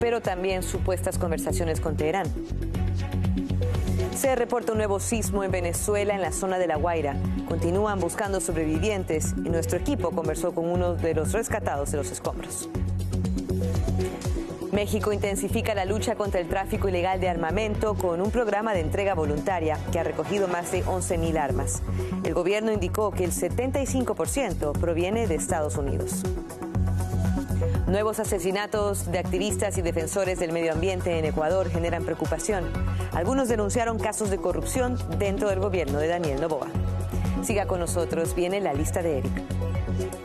pero también supuestas conversaciones con Teherán. Se reporta un nuevo sismo en Venezuela, en la zona de La Guaira. Continúan buscando sobrevivientes y nuestro equipo conversó con uno de los rescatados de los escombros. México intensifica la lucha contra el tráfico ilegal de armamento con un programa de entrega voluntaria que ha recogido más de 11.000 armas. El gobierno indicó que el 75% proviene de Estados Unidos. Nuevos asesinatos de activistas y defensores del medio ambiente en Ecuador generan preocupación. Algunos denunciaron casos de corrupción dentro del gobierno de Daniel Noboa. Siga con nosotros, viene la lista de Eric.